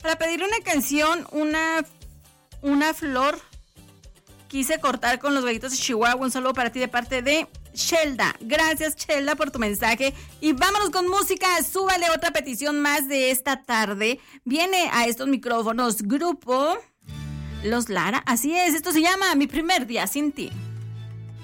Para pedir una canción, una flor, quise cortar con los gallitos de Chihuahua. Un saludo para ti de parte de Shelda. Gracias, Shelda, por tu mensaje. Y vámonos con música. Súbale otra petición más de esta tarde. Viene a estos micrófonos Grupo Los Lara. Así es, esto se llama Mi Primer Día Sin Ti.